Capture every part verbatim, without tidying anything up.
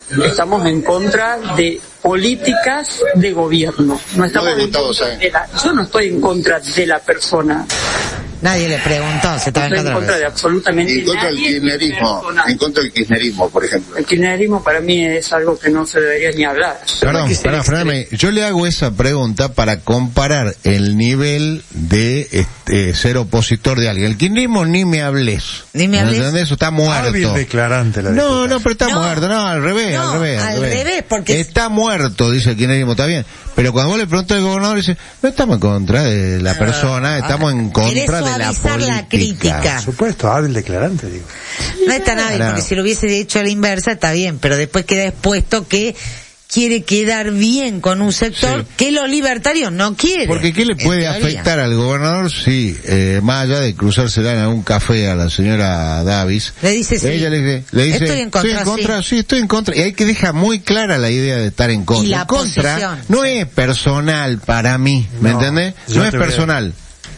Estamos en contra de políticas de gobierno. No estamos no en contra de la, yo no estoy en contra de la persona. Nadie le preguntó, se estaba en contra, en contra de absolutamente en contra nadie. del kirchnerismo, en contra del kirchnerismo, por ejemplo. El kirchnerismo para mí es algo que no se debería ni hablar. Perdón, perdón, frename. Yo le hago esa pregunta para comparar el nivel de este, ser opositor de alguien. El kirchnerismo ni me hables. Ni me hables. ¿Entendés? Eso está muerto. Hábil declarante la no, no, pero está no, muerto. No, al revés, no, al revés. Al al revés, revés porque... Está muerto, dice el kirchnerismo, está bien. Pero cuando vos le preguntas al gobernador, dice, no estamos en contra de la persona, estamos en contra de la política. La crítica. Por supuesto, hábil declarante, digo. No está hábil, porque si lo hubiese hecho a la inversa está bien, pero después queda expuesto que quiere quedar bien con un sector sí. que los libertarios no quieren. Porque ¿qué le puede afectar al gobernador si, eh, más allá de cruzársela en algún café a la señora Davis, le dice sí, ella le dice, le dice estoy en contra, estoy en contra sí. sí, estoy en contra, y hay que dejar muy clara la idea de estar en contra. Y la contra posición. No es personal para mí, ¿me no, entendés? No es personal.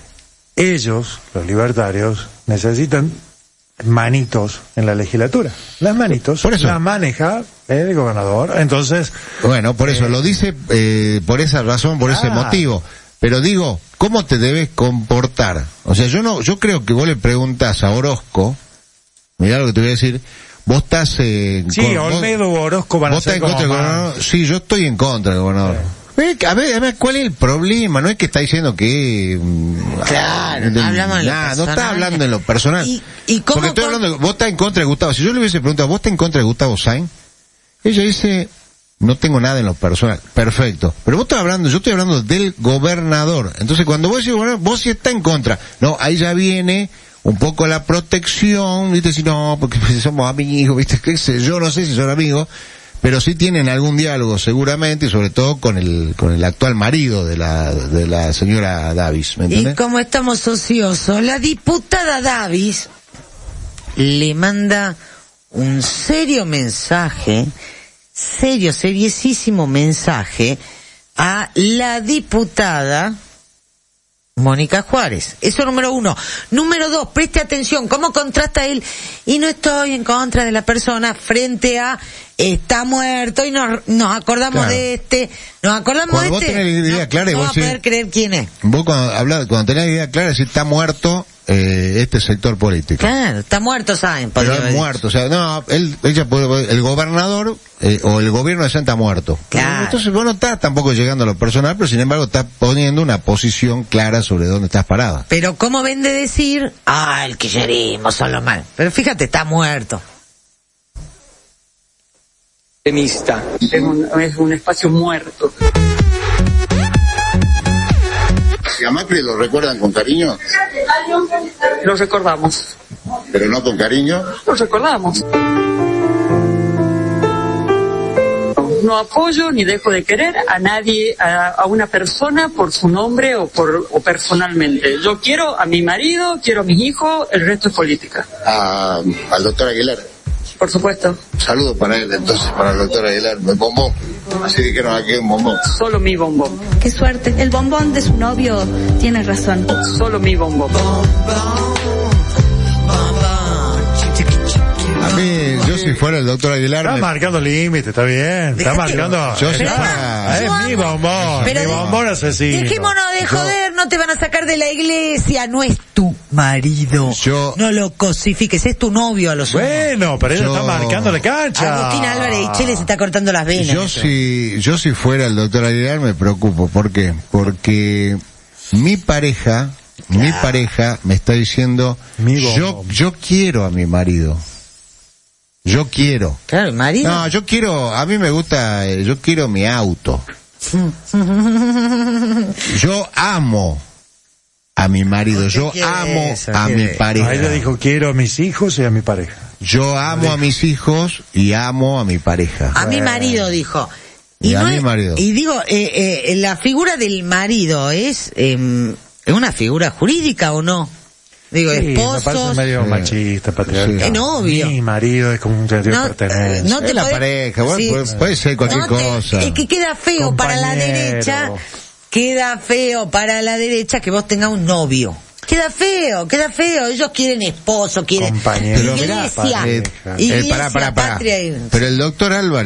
Ellos, los libertarios, necesitan manitos en la legislatura. Las manitos por eso. Las maneja el gobernador. Entonces, bueno, por eso eh, lo dice eh, por esa razón, por ah. ese motivo. Pero digo, ¿cómo te debes comportar? O sea, yo no, yo creo que vos le preguntás a Orozco, mirá lo que te voy a decir, vos estás eh, sí, con, Olmedo o Orozco van a ser como del gobernador. Sí, yo estoy en contra del gobernador. Sí. A ver, a ver, ¿cuál es el problema? No es que está diciendo que... Claro, no hablamos en lo nah, personal. No está hablando en lo personal. ¿Y, y cómo? Porque estoy hablando de, vos estás en contra de Gustavo. Si yo le hubiese preguntado, ¿vos estás en contra de Gustavo Sainz? Ella dice, no tengo nada en lo personal. Perfecto. Pero vos estás hablando, yo estoy hablando del gobernador. Entonces cuando vos decís, bueno, vos sí estás en contra. No, ahí ya viene un poco la protección, viste, si no, porque somos amigos, viste, qué sé yo, no sé si son amigos. Pero sí tienen algún diálogo seguramente, y sobre todo con el con el actual marido de la de la señora Davis, ¿me entiendes? Y como estamos ociosos, la diputada Davis le manda un serio mensaje, serio, seriosísimo mensaje a la diputada Mónica Juárez. Eso número uno. Número dos, preste atención, ¿cómo contrasta él? Y no estoy en contra de la persona frente a está muerto y nos, nos acordamos claro. de este, nos acordamos cuando de vos este. Tenés idea no, clara y no vos va a poder decís, creer quién es. Vos cuando hablás, cuando tenés idea clara, decís está muerto eh, este sector político. Claro, está muerto, saben. Pero es muerto, o sea, no, él, ella puede, el gobernador eh, o el gobierno de Santa muerto. Claro. Entonces vos no estás tampoco llegando a lo personal, pero sin embargo estás poniendo una posición clara sobre dónde estás parada. Pero cómo ven de decir, ah, el kirchnerismo son los mal. Pero fíjate, está muerto. Es un, es un espacio muerto. ¿Y a Macri lo recuerdan con cariño? Lo recordamos. ¿Pero no con cariño? Lo recordamos. No apoyo ni dejo de querer a nadie, a, a una persona por su nombre o por o personalmente. Yo quiero a mi marido, quiero a mis hijos, el resto es política. A, al doctor Aguilar. Por supuesto. Saludos para él, entonces, para el doctor Aguilar. El bombón. Así dijeron aquí un bombón. Solo mi bombón. Qué suerte. El bombón de su novio tiene razón. Solo mi bombón. A mí, yo si fuera el doctor Aguilar... Está me... marcando límite, está bien. Está Dejate, marcando... Yo si es, fuera... es mi bombón, pero mi bombón asesino. Dejémonos de joder, no te van a sacar de la iglesia, no es tu marido. Yo... No lo cosifiques, es tu novio a los Bueno, pero ella yo... está marcando la cancha. Agustín Álvarez y Chile se está cortando las venas. Yo si, yo si fuera el doctor Aguilar me preocupo. ¿Por qué? Porque mi pareja, claro. mi pareja me está diciendo, yo, yo quiero a mi marido. Yo quiero. Claro, el marido. No, yo quiero, a mí me gusta, yo quiero mi auto. Yo amo a mi marido, yo amo eso, a mi pareja. No, ella dijo, quiero a mis hijos y a mi pareja. Yo amo a mis hijos y amo a mi pareja. A mi marido, dijo. Y, y a no mi es, marido. Y digo, eh, eh, la figura del marido es, eh, ¿es una figura jurídica o no? Digo, sí, esposos. Me parece medio sí. machista, patriarcal. Es obvio. Mi marido es como un sentido no, de pertenencia. No te es la podés... pareja, bueno, sí. puede, puede ser cualquier no te... cosa. Es que queda feo Compañero. para la derecha, queda feo para la derecha que vos tengas un novio. Queda feo, queda feo. Ellos quieren esposo, quieren compañero. iglesia, eh, iglesia, eh, pará, pará, pará. patria. Pero el doctor Álvarez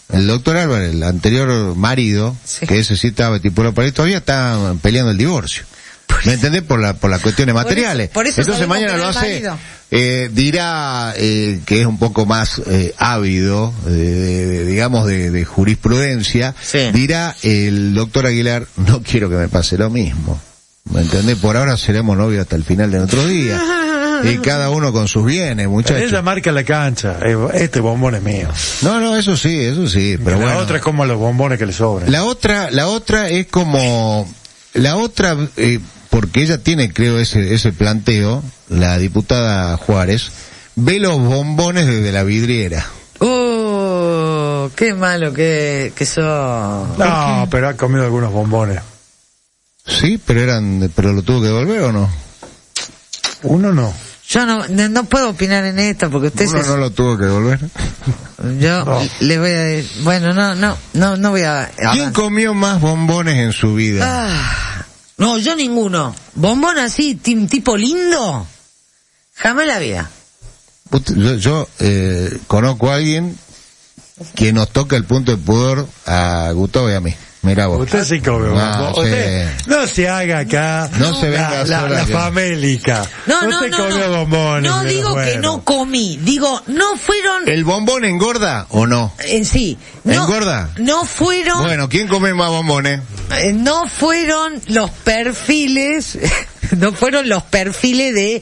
el doctor Álvarez, el anterior marido, Sí. que ese sí estaba estipulado para ahí, todavía está peleando el divorcio. ¿Me entendés? Por la, por las cuestiones Por eso- materiales. por eso Entonces sabemos mañana que lo no es hace, marido. eh, dirá, eh, que es un poco más, eh, ávido, eh, de, de- digamos, de, de jurisprudencia, Sí. dirá el doctor Aguilar, no quiero que me pase lo mismo. ¿Me entendés? Por ahora seremos novios hasta el final de nuestro día. Y cada uno con sus bienes, muchachos. Ella marca la cancha. eh, Este bombón es mío. No, no, eso sí, eso sí, pero la bueno. otra es como los bombones que le sobran. La otra, la otra es como, la otra, eh, porque ella tiene, creo, ese, ese planteo, la diputada Juárez, ve los bombones desde la vidriera. Oh, qué malo que, que sos. No, pero ha comido algunos bombones. Sí, pero eran, pero lo tuvo que devolver o no? Uno no. Yo no, no, no puedo opinar en esto porque usted Uno se... no lo tuvo que devolver. Yo No. le voy a decir... Bueno, no, no, no, no voy a... ¿Quién comió más bombones en su vida? Ah, no, yo ninguno. Bombón así, ti- tipo lindo, jamás en la vida. Usted- Yo, yo eh, conozco a alguien que nos toca el punto de pudor a Gustavo y a mí. Mirá vos. Usted sí come No, bombón. sí. Usted no se haga acá. No se venga la, la, sola la que- famélica. No, no, Usted no, comió no. bombones. No pero digo que bueno. no comí, digo, no fueron ¿El bombón engorda o no? en sí. No, ¿Engorda? No fueron, Bueno, ¿quién come más bombones? eh, no fueron los perfiles, no fueron los perfiles de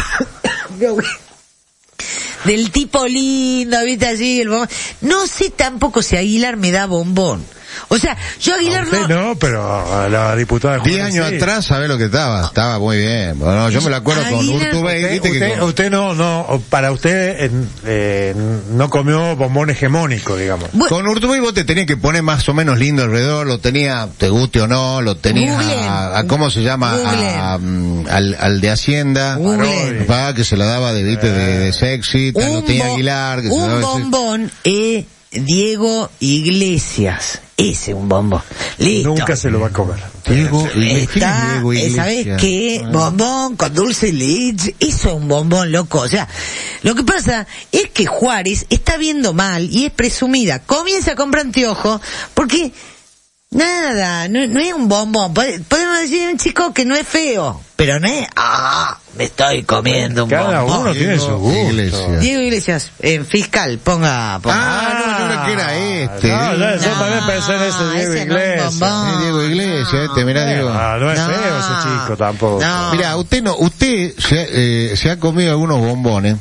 del tipo lindo, viste allí el bombón. No sé tampoco si Aguilar me da bombón. O sea, yo A Aguilar usted no, no, pero a la diputada Diez Juárez años sí. atrás, ¿sabés lo que estaba? Estaba muy bien. Bueno, yo me lo acuerdo con Aguilar- Urtubey, Usted, viste que usted, con- usted no, no, para usted eh, eh, no comió bombón hegemónico, digamos. Bu- con Urtubey vos te tenías que poner más o menos lindo alrededor, lo tenía, te guste o no, lo tenías Googleen. a, a- ¿cómo se llama? A, mm, al, al de Hacienda, Googleen. pa, que se lo daba de, viste, de, de sexy, tal, lo tenía bo- Aguilar, que se lo un daba de sexy. bombón es Diego Iglesias. Ese es un bombón. Listo. Nunca se lo va a comer. Diego, ¿quién es Está, Diego eh, Iglesias? ¿sabes qué? Ah. Bombón con dulce de leche, eso es un bombón, loco. O sea, lo que pasa es que Juárez está viendo mal y es presumida. Comienza a comprar anteojos porque, nada, no, no es un bombón. Pod- Podemos decir un chico que no es feo, pero no es, ah, me estoy comiendo un Cada bombón. uno tiene su Diego gusto. Iglesias. Diego Iglesias, en fiscal, ponga, ponga. Ah, no, yo creo que era este. No, yo, yo No, también pensé en ese Diego ese no es Iglesias. bombón. Sí, Diego Iglesias, este, mirá, Diego. Ah, no es No. feo ese chico tampoco. No. Mira, usted no, usted se, ha- eh, se ha comido algunos bombones.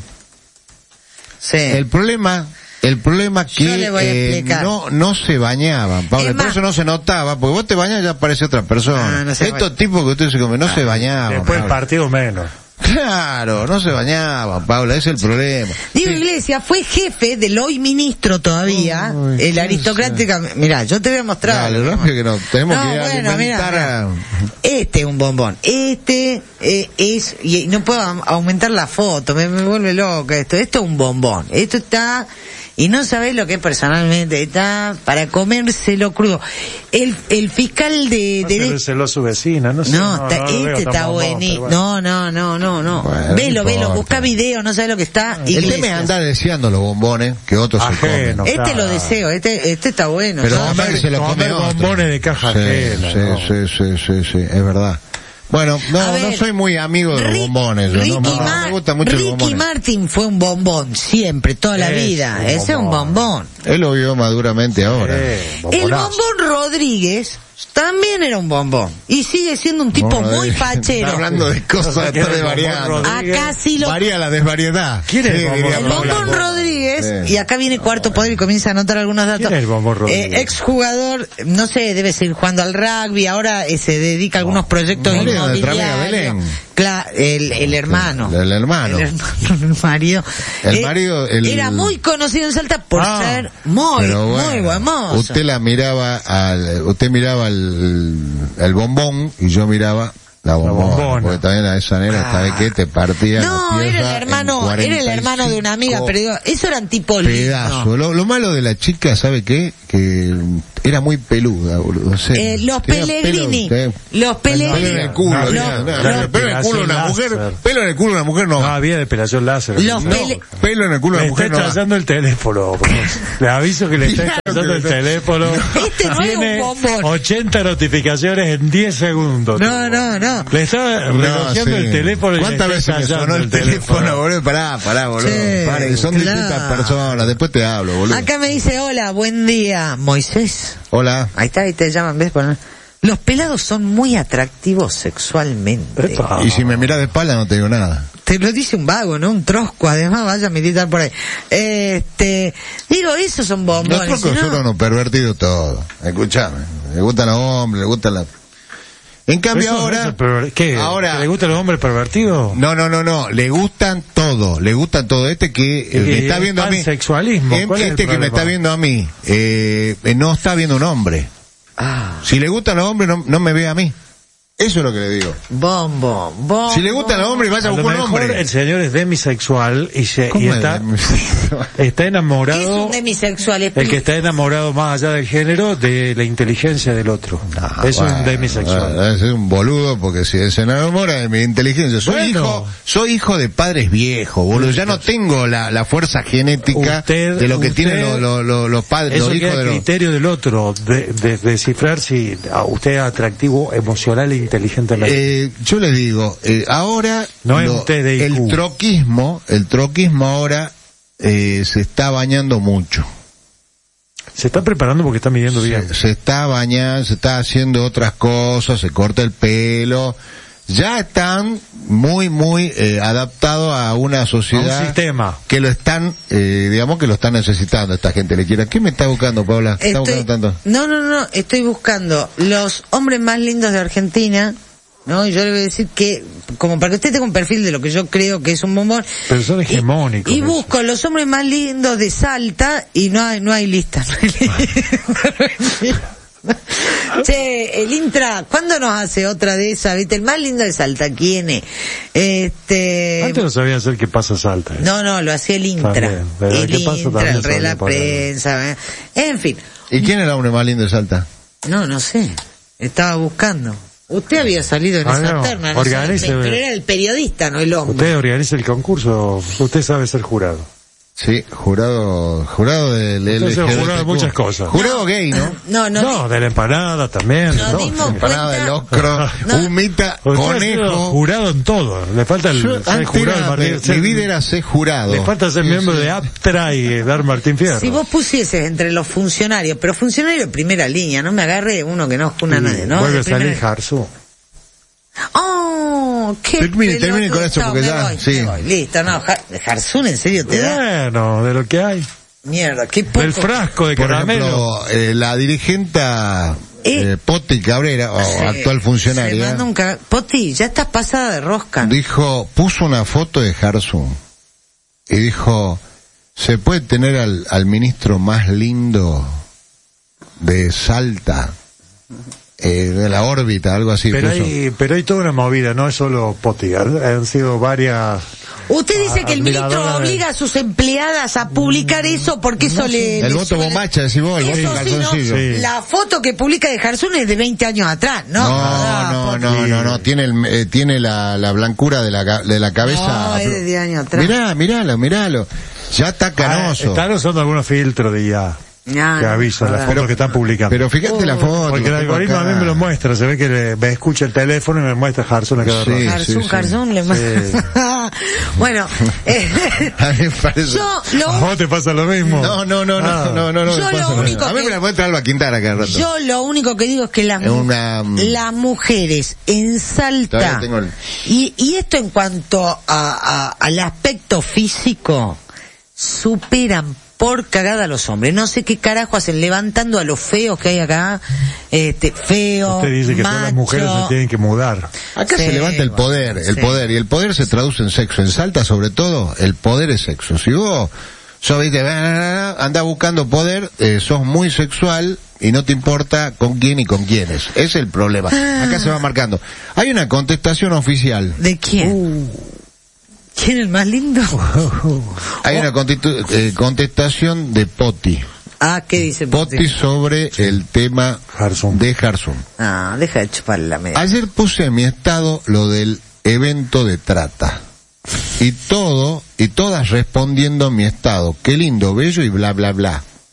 Sí. El problema, el problema Yo que le voy a eh, explicar. no no se bañaban, Pablo, Es por más- eso no se notaba, porque vos te bañas ya aparece otra persona. Ah, no se Estos baña. tipos que usted se come no se bañaban. Después el Pablo. partido menos. Claro, no se bañaban, Pablo, ese es el problema. Diego Iglesias fue jefe del hoy ministro todavía, Uy, el qué aristocrática. Mirá, yo te voy a mostrar. Dale, rápido que no, tenemos No, que bueno, alimentar mirá, a... mirá. Este es un bombón. Este eh, es, y no puedo am- aumentar la foto, me, me vuelve loca esto. Esto es un bombón. Esto está, y no sabés lo que es personalmente, está para comérselo crudo. El, el fiscal de, de- Hacérselo a su vecina, no sé. no, está- lo veo este tan está bombón, buenísimo. pero bueno. No, no, no, no, no. Bueno, velo, no velo, importa. busca video, no sabes lo que está. El tema es Iglesias. andar deseando los bombones que otros se Ajeno. comen. Este Claro. lo deseo, este, este está bueno. Pero ¿no? además que se lo come comer otro. bombones de caja Sí, ajena, sí, ¿no? sí, sí, sí, sí, es verdad. Bueno, A no, ver, no soy muy amigo de los Rick- bombones. yo Ricky, no, no, Mar- me gusta mucho los Ricky bombones. Martin fue un bombón, siempre, toda la Es vida. un Ese es un bombón. bombón. Él lo vio maduramente ahora. Eh, El bombonazo. bombón Rodríguez también era un bombón. Y sigue siendo un tipo Bueno, muy eh, fachero. está hablando de cosas, ¿Quién está es el desvariando. bombón Rodríguez? Acá sí lo... Varía la desvariedad. ¿Quién es el Sí, bombón diría El Rodríguez? bombón Rodríguez, Sí. y acá viene Cuarto Poder y comienza a anotar algunos datos. ¿Quién es el bombón Rodríguez? Eh, exjugador, no sé, debe seguir jugando al rugby, ahora eh, se dedica a algunos proyectos ¿No viene de Tramega inmobiliarios. Belén? Claro, el, el hermano. El hermano. El hermano, el marido. El Eh, marido, el- Era muy conocido en Salta por Ah, ser muy, Pero bueno, muy buen mozo. usted la miraba al, usted miraba el, el bombón y yo miraba la bombona, bombona. porque también a esa nena, Ah. ¿sabe qué? Te partía No, la era pieza el hermano, en era el hermano de una amiga, pero digo, eso eran tipos pedazo. lindos. Lo, lo malo de la chica, ¿sabe qué? Que era muy peluda, boludo. O sea, Eh, los tenía Pellegrini, pelo, los pelo en Pellegrini, el culo, No, tenía, no, no, no, pelo en el culo de una depilación mujer, láser. pelo en el culo de una mujer no. No había depilación láser. Los no. Pele- Pelo en el culo de Le una está mujer no. echando el teléfono. Le aviso que le está Claro, revisando el teléfono. Este no es Tiene un bombón. ochenta notificaciones en diez segundos. No, no, no. Le está No, relojeando sí. el teléfono y le ¿Cuántas está veces me sonó estallando el teléfono, boludo? Pará, pará, boludo. Sí, Pará, y son claro. distintas personas. Después te hablo, boludo. Acá me dice, hola, buen día, Moisés. Hola. Ahí está, ahí te llaman, ¿ves? Por- Los pelados son muy atractivos sexualmente. Epa. Y si me mirás de espalda no te digo nada. Te lo dice un vago, ¿no? Un trosco, además, vaya a meditar por ahí. Este, digo, esos son Los bombones. trocos si no- son unos pervertidos todos. Escuchame. Le gustan los hombres, le gustan las... En cambio Eso- ahora... eso perver- ¿Qué? ahora- ¿Le gustan los hombres pervertidos? No, no, no, no. Le gustan todo. Le gustan todo. Este que eh, me está viendo a mí... Pansexualismo. Em- ¿Cuál es el Este que me problema? está viendo a mí, eh, eh, no está viendo un hombre. Ah, Si le gustan los hombres, no, no me ve a mí. Eso es lo que le digo. bombo, bombo. Si le gustan los hombres, vaya A a lo buscar un mejor hombre. el señor es demisexual y, se, y ¿Cómo es? está, está ¿Qué es enamorado... un demisexual? El que está enamorado más allá del género de la inteligencia del otro. Ah, Eso es un bueno, demisexual. bueno, es un boludo porque si se enamora de mi inteligencia. Soy Bueno. hijo, soy hijo de padres viejos, boludo. Ya no tengo la, la fuerza genética Usted- de lo que usted- tienen los, los, los, los padres, Eso los hijos queda de a los... criterio del otro, de, de, de descifrar si a usted es atractivo emocional e inteligentemente. Eh, yo les digo, eh, ahora No es usted de I Q. el troquismo, el troquismo ahora eh, se está bañando mucho. Se está preparando porque está midiendo bien. Se, se está bañando, se está haciendo otras cosas, se corta el pelo. Ya están muy, muy eh, adaptados a una A sociedad un sistema. que lo están, eh, digamos que lo están necesitando esta gente. Le quiera. ¿Qué me está buscando, Paula? ¿Está Estoy- buscando tanto? No, no, no, estoy buscando los hombres más lindos de Argentina, ¿no? Y yo le voy a decir que, como para que usted tenga un perfil de lo que yo creo que es un bombón. Pero son y- hegemónicos. Y, eso. busco los hombres más lindos de Salta y no hay, no hay lista. No hay lista. Che, el Intra, ¿cuándo nos hace otra de esas? ¿Viste? El más lindo de Salta, ¿quién es? Este... Antes no sabía hacer qué pasa Salta. No, no, lo hacía el Intra. También, pero El ¿qué pasa? Intra, También el rey de la sabía por ahí. prensa, ¿eh? En fin. ¿Y quién es el hombre más lindo de Salta? No, no sé. Estaba buscando. Usted había salido en Ah, esa no. terna, no Organice- sé, pero era el periodista, no el hombre. Usted organiza el concurso, usted sabe ser jurado. Sí, jurado, jurado del L Entonces, G B T Q. jurado de muchas cosas. Jurado gay, ¿no? No, no. No, de la empanada también. Nos ¿no? dimos Empanada cuenta- de locro, No. humita, Usted ha sido conejo. jurado en todo. Le falta el Yo, ser antes jurado. era- Martín, mi ser- vida era ser jurado. Le falta ser Sí, miembro sí. de APTRA y eh, dar Martín Fierro. Si vos pusieses entre los funcionarios, pero funcionario de primera línea, no me agarre uno que no juna a nadie, ¿no? Vuelve De a salir primera- Jarzo. Oh, qué Termine, termine pelotudo. con eso, Chao, porque me ya, voy, sí. me voy. Listo, no, Jar- Jarzún en serio te da Bueno, de lo que hay. mierda, qué poco. Del frasco de Por caramelo. ejemplo, eh, la dirigenta Eh. eh, Poti Cabrera, o Se- actual se funcionaria, manda un ca- Poti, ya estás pasada de rosca. dijo, puso una foto de Jarzún y dijo, ¿se puede tener al, al ministro más lindo de Salta, eh, de la órbita, algo así? Pero puso. hay, pero hay toda una movida, no es solo Poti, han, han sido varias... Usted dice que el ministro admiradora de- obliga a sus empleadas a publicar eso porque eso le... El le voto sube- bombacha, decís vos, el Eso voto sí, ¿no? calzoncillo. Sí. La foto que publica de Jarzún es de veinte años atrás, ¿no? No, Ah, no, Poti. no, no, no, tiene el, eh, tiene la, la blancura de la, ca- de la cabeza. No, es de diez años atrás. Mirá, miralo, miralo. Ya está canoso. Ah, están usando algunos filtros de ya Ah, que no, avisan las pero- fotos que están publicando. Pero fíjate la foto. Porque el lo tengo algoritmo a acá. mí me lo muestra, se ve que le- me escucha el teléfono y me muestra Jarzón a cada Sí. rato. Jarzún, sí. Jarzún, le manda... Bueno, eh, A mí me parece... yo lo ¿A vos te pasa lo mismo? No, no, no, no, Ah. no, no, no, Yo me lo pasa nada. único A mí que- me la muestra Alba Quintana cada rato. Yo lo único que digo es que las, Es mu- una, mm, las mujeres en Salta, Todavía tengo el- y, y esto en cuanto a, a- al aspecto físico, superan por cagada a los hombres. No sé qué carajo hacen, levantando a los feos que hay acá, este, feo, Usted dice que todas las mujeres macho. se tienen que mudar. Acá Sí, se levanta el poder, el sí. poder, y el poder se traduce en sexo. En Salta, sobre todo, el poder es sexo. Si vos, sos, viste, andás buscando poder, eh, sos muy sexual y no te importa con quién y con quiénes. Ese es el problema. Acá se va marcando. Hay una contestación oficial. ¿De quién? ¿Quién es el más lindo? Hay una constitu- eh, contestación de Poti. Ah, ¿qué dice Poti sobre el tema Jarzún. de Jarzún. Ah, deja de chuparle la media. Ayer puse en mi estado lo del evento de trata. Y todo, y todas respondiendo en mi estado. Qué lindo, bello y bla, bla, bla.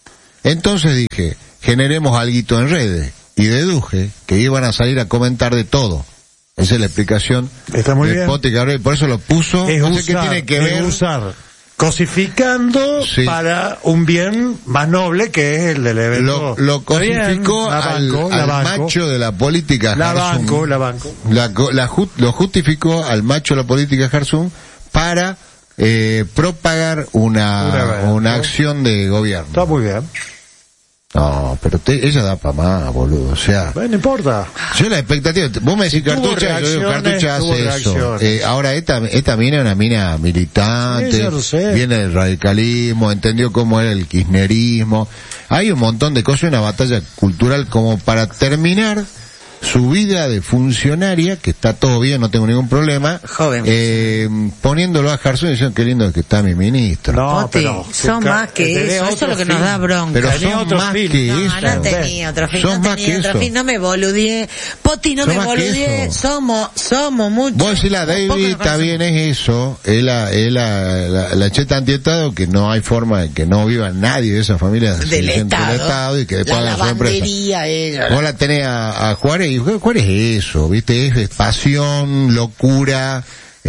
Entonces dije, generemos alguito en redes, y deduje que iban a salir a comentar de todo. Esa es la explicación. Está muy de bien. Poti Cabrera, por eso lo puso. Es no sé usar, qué tiene que es ver. usar, cosificando Sí. para un bien más noble que es el del evento. Lo, lo Está bien, cosificó la al, banco, la al banco, macho de la política la Jarsum. banco, la banco. La, co- la ju- lo justificó al macho de la política Jarsum para eh, propagar una, Una- una acción de gobierno. Está muy bien. No, pero te- ella da para más, boludo. O sea, Bueno, no importa. yo la expectativa, vos me decís Tuvo Cartucha, yo digo reacciones, Cartucha tuvo hace eso. reacciones. Eh, ahora esta, esta mina es una mina militante, Sí, yo lo sé. viene del radicalismo, entendió cómo era el kirchnerismo. Hay un montón de cosas, una batalla cultural como para terminar su vida de funcionaria, que está todo bien, no tengo ningún problema, Joven. eh, poniéndolo a Jarsum y diciendo qué lindo que está mi ministro. No, Poti, pero son ca- más que tenés eso, eso es otro lo que nos fin. da bronca. Pero tenés son otro más fin. que No, eso. no tenía otro fin, Son no más tenía que otro eso. fin, no me boludeé. Poti, no Son me más que boludeé, eso. somos, somos muchos. Vos decís la Tampoco David, nos está conocemos. bien, es eso, es la, es la, la, la cheta antiestado, que no hay forma de que no viva nadie de esa familia Del dirigente Estado. del Estado y que después La hagan su empresa. lavandería, ella. Vos la tenés a, a Juárez y Juárez es eso, viste, es, es pasión, locura,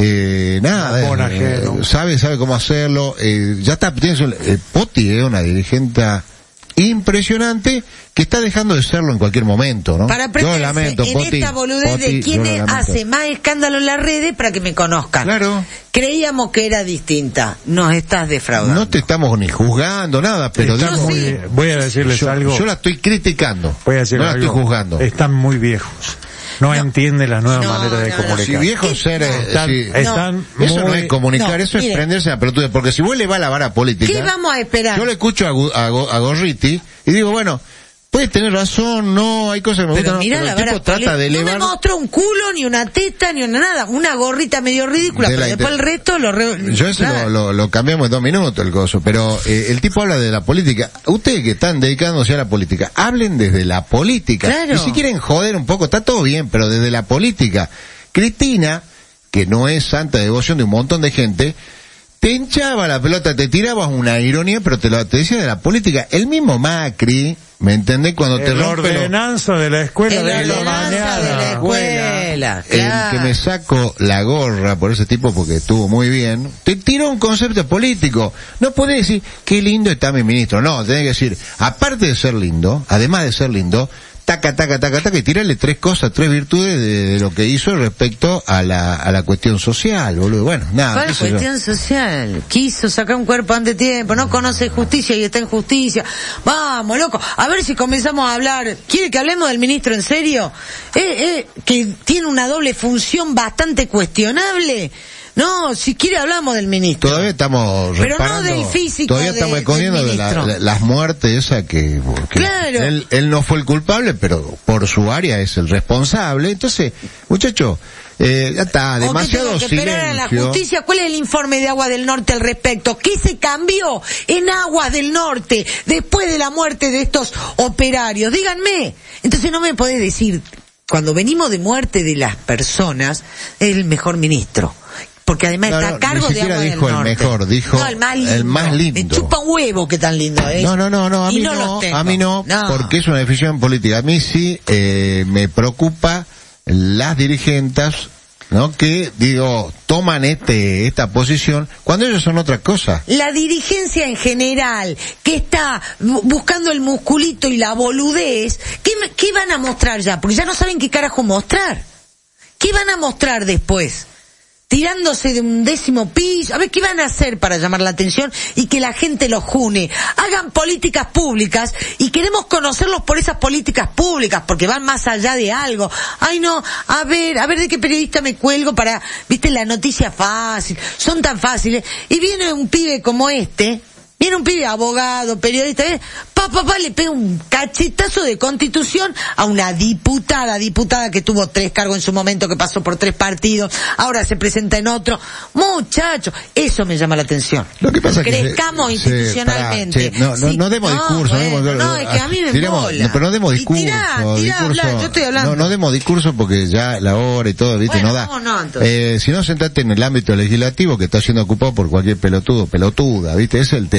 eh, nada, Amor eh, ajeno. sabe, sabe cómo hacerlo, eh, ya está, tienes un- eh, Poti es una dirigente impresionante que está dejando de serlo en cualquier momento, ¿no? Para Yo aprenderse lo lamento, en Poti, esta boludez Poti, de yo quién lo lamento. hace más escándalo en las redes para que me conozcan. Claro. Creíamos que era distinta. Nos estás defraudando. No te estamos ni juzgando nada, pero Están digo, muy- voy a decirles yo, algo. yo la estoy criticando. Voy a decir no la algo. estoy juzgando. Están muy viejos. No, entienden las nuevas No, maneras de no, no. comunicar. Si viejos seres, Están, sí. están Eso no muy- es comunicar, No, eso es mire. prenderse a la pelotuda, porque si vos le vas a la vara política, ¿Qué vamos a esperar? yo le escucho a, Gu- a, Go- a Gorriti y digo, bueno, puedes tener razón, no, hay cosas que me Pero gustan, no, mira pero la el tipo vara trata de poli- No elevar me mostró un culo, ni una teta, ni una nada. Una gorrita medio ridícula, de pero la después inter- el resto lo... Re... Yo eso nada. lo, lo, lo cambiamos en dos minutos el coso, pero eh, el tipo habla de la política. Ustedes que están dedicándose a la política, hablen desde la política. Claro. Y si quieren joder un poco, está todo bien, pero desde la política. Cristina, que no es santa devoción de un montón de gente, te hinchaba la pelota, te tirabas una ironía, pero te lo te decía de la política. El mismo Macri, ¿me entendés? Cuando te El rompe lo- ordenanza de la escuela El de la ordenanza mañana. de la escuela. el claro. que me saco la gorra por ese tipo porque estuvo muy bien, te tira un concepto político. No podés decir, qué lindo está mi ministro. No, tenés que decir, aparte de ser lindo, además de ser lindo, taca, taca, taca, taca, y tirarle tres cosas, tres virtudes de, de lo que hizo respecto a la, a la cuestión social, boludo. Bueno, nada. ¿Cuál qué sé yo. cuestión social? Quiso sacar un cuerpo antes de tiempo, no conoce justicia y está en justicia. Vamos, loco, a ver si comenzamos a hablar. ¿Quiere que hablemos del ministro en serio? Eh, eh, que tiene una doble función bastante cuestionable. No, si quiere hablamos del ministro. Todavía estamos Pero no reparando, del físico todavía de- estamos del escondiendo de la- ministro. la- las muertes esas que, que Claro. él, él no fue el culpable, pero por su área es el responsable. Entonces, muchacho, eh, ya está, ¿O qué demasiado tengo que esperar a la silencio. justicia? ¿Cuál es el informe de Agua del Norte al respecto? ¿Qué se cambió en Aguas del Norte después de la muerte de estos operarios? Díganme. Entonces no me podés decir, cuando venimos de muerte de las personas, es el mejor ministro. Porque además No, está no, a cargo ni de siquiera Agua del dijo el Norte. mejor, dijo no, el más lindo. el más lindo. Me chupa un huevo que tan lindo es. No, no, no, no, a Y mí no no, los tengo. a mí no, No. porque es una decisión política. A mí sí eh, me preocupa las dirigentes, ¿no? Que, digo, toman este esta posición cuando ellos son otra cosa. La dirigencia en general, que está bu- buscando el musculito y la boludez, ¿qué, me- qué van a mostrar ya? Porque ya no saben qué carajo mostrar. ¿Qué van a mostrar después? Tirándose de un décimo piso. A ver, ¿qué van a hacer para llamar la atención y que la gente los june? Hagan políticas públicas y queremos conocerlos por esas políticas públicas, porque van más allá de algo. Ay, no, a ver, a ver de qué periodista me cuelgo para, viste, la noticia fácil. Son tan fáciles. Y viene un pibe como este, viene un pibe abogado, periodista, ¿eh? pa, pa, pa, le pega un cachetazo de Constitución a una diputada, diputada que tuvo tres cargos en su momento, que pasó por tres partidos, ahora se presenta en otro. Muchacho, eso me llama la atención. Lo que pasa es que crezcamos se- institucionalmente. se- pará, che, no, no, Sí, no demos discurso. bueno, demos- no, es que a mí me tiremos- mola. no, pero no demos Y discurso. tirá, tirá, discurso habla, yo estoy hablando. No, no demos discurso porque ya la hora y todo, viste, Bueno, no da. no, no, entonces. eh, si no, sentate en el ámbito legislativo que está siendo ocupado por cualquier pelotudo, pelotuda, viste, ese es el tema.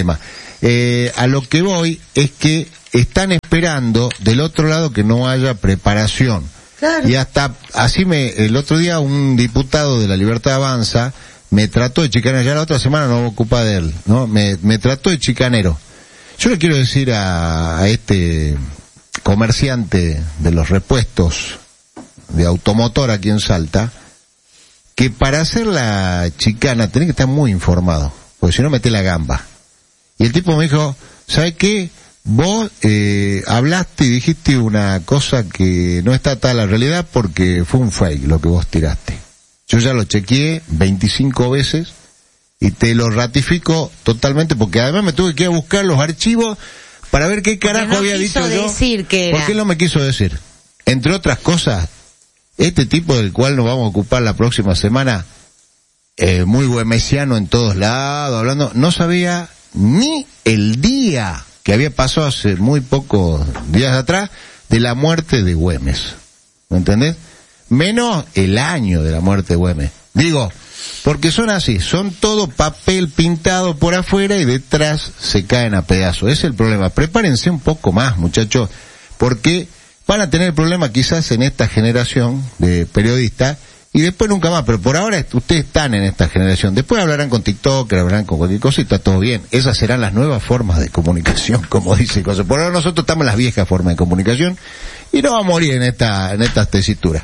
tema. Eh, a lo que voy es que están esperando del otro lado que no haya preparación. Claro. Y hasta, así me, el otro día un diputado de la Libertad Avanza me trató de chicanero, ya la otra semana no me ocupa de él, ¿no? Me, me trató de chicanero. Yo le quiero decir a, a este comerciante de los repuestos de automotor aquí en Salta, que para hacer la chicana tenés que estar muy informado, porque si no metés la gamba. Y el tipo me dijo, ¿sabe qué? Vos eh, hablaste y dijiste una cosa que no está tal la realidad porque fue un fake lo que vos tiraste. Yo ya lo chequeé veinticinco veces y te lo ratifico totalmente, porque además me tuve que ir a buscar los archivos para ver qué carajo no había dicho yo. Decir que era. ¿Por qué no me quiso decir? Entre otras cosas, este tipo del cual nos vamos a ocupar la próxima semana, eh, muy güemesiano en todos lados, hablando, no sabía ni el día que había pasado hace muy pocos días atrás de la muerte de Güemes. ¿Me entendés? Menos el año de la muerte de Güemes. Digo, porque son así, son todo papel pintado por afuera y detrás se caen a pedazos. Ese es el problema. Prepárense un poco más, muchachos, porque van a tener problema quizás en esta generación de periodistas y después nunca más, pero por ahora ustedes están en esta generación. Después hablarán con TikTok, hablarán con cualquier cosa y está todo bien. Esas serán las nuevas formas de comunicación, como dice José. Por ahora nosotros estamos en las viejas formas de comunicación y no vamos a morir en esta, en estas tesituras.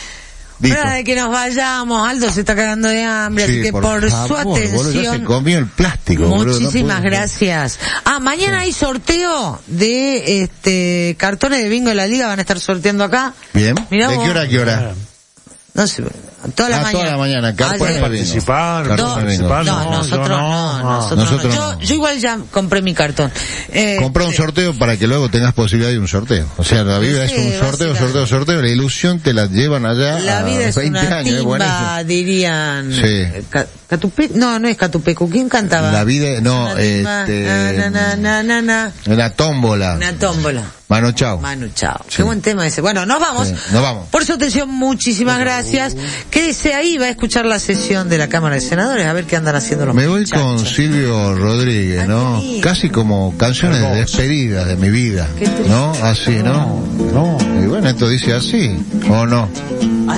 Para de que nos vayamos, Aldo se está cagando de hambre, Sí, así que por por, favor, su atención. Boludo, ya se comió el plástico. Muchísimas boludo, no gracias. Ah, mañana hay sorteo de este cartones de bingo de la liga, van a estar sorteando acá. Bien. Mirá ¿De vos. qué hora a qué hora? No sé, toda la Ah, mañana. toda la mañana, cartones Ah, de ya- bingo. Participar, No, Cartones de bingo. participar, no, no, nosotros yo no, no. nosotros, Nosotros no. no. Yo, yo igual ya compré mi cartón. Eh, Compra un sorteo para que luego tengas posibilidad de un sorteo. O sea, la vida Sí, es un sorteo, básicamente. sorteo, sorteo. La ilusión te la llevan allá La a vida es veinte una años. Es timba, buenísimo. dirían. Sí. Eh, Ca- Catupe- no, no es Catupecu. ¿Quién cantaba? La vida, no, Una timba, este... na, na, na, na, na. Una tómbola. Una tómbola. Mano, chao. Manu, chao. Sí. Qué buen tema ese. Bueno, nos vamos. Sí, nos vamos. Por su atención, muchísimas gracias. Quédese ahí, va a escuchar la sesión de la Cámara de Senadores, a ver qué andan haciendo los Me voy muchachos. con Silvio Rodríguez, Ay, ¿no? qué lindo. Casi como canciones de despedida de mi vida, Qué triste. ¿no? Así, ¿no? No. Y bueno, esto dice así, ¿o no?